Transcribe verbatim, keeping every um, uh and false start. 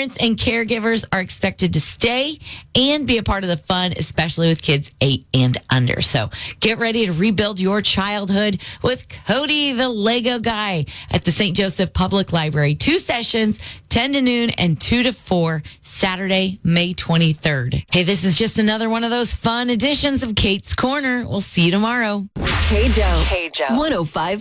Parents and caregivers are expected to stay and be a part of the fun, especially with kids eight and under. So get ready to rebuild your childhood with Cody the Lego Guy at the Saint Joseph Public Library. Two sessions, ten to noon and two to four, Saturday, May twenty-third. Hey, this is just another one of those fun editions of Kate's Corner. We'll see you tomorrow. K-Joe. K-Joe. one oh five